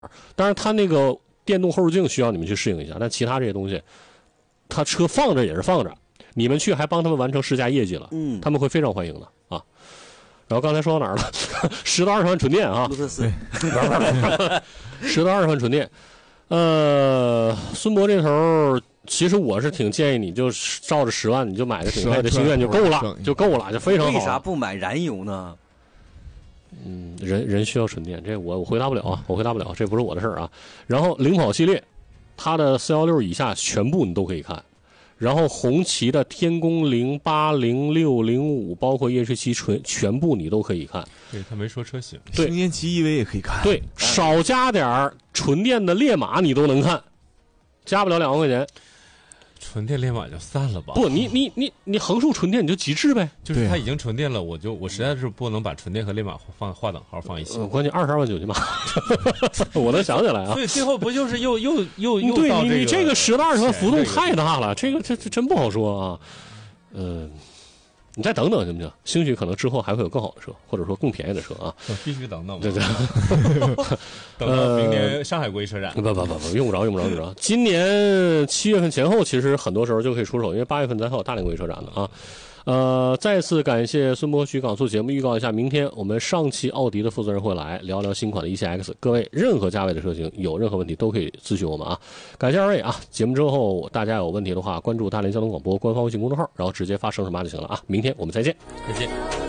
当然它那个电动后视镜需要你们去适应一下，但其他这些东西，它车放着也是放着，你们去还帮他们完成试驾业绩了，他们会非常欢迎的啊。然后刚才说到哪儿了？10到20万纯电啊， 路特斯 10到20万纯电。孙博这头其实我是挺建议你就照着10万你就买个顶配的星越就够了，就非常好。 为啥不买燃油呢？ 人需要纯电，这我回答不了啊，这不是我的事儿啊。然后领跑系列，它的416以下全部你都可以看。然后红旗的天宫08、06、05，包括夜视器全部你都可以看。 对，他没说车型。 对， 星烟奇 EV 也可以看。 对，少加点纯电的烈马你都能看，加不了2万块钱。 纯电烈马就散了吧。 不，你横竖纯电你就极致呗。 就是它已经纯电了，我实在是不能把纯电和烈马划等号放一起。 关键22万9千八，我能想起来啊。 所以最后不就是又对到你这个10到20万浮动太大了， 这这真不好说啊。你再等等行不行？兴许可能之后还会有更好的车，或者说更便宜的车啊。 必须等等。 对。 等到明年上海国际车展。 不，用不着。今年7月份前后，其实很多时候就可以出手，因为8月份咱还有大连国际车展呢啊。再次感谢孙博徐港速节目预告一下，明天我们上汽奥迪的负责人会来聊聊新款的E7X，各位任何价位的车型有任何问题都可以咨询我们啊。感谢二位啊！节目之后大家有问题的话，关注大连交通广播官方微信公众号，然后直接发生什么就行了啊。明天我们再见。 再见。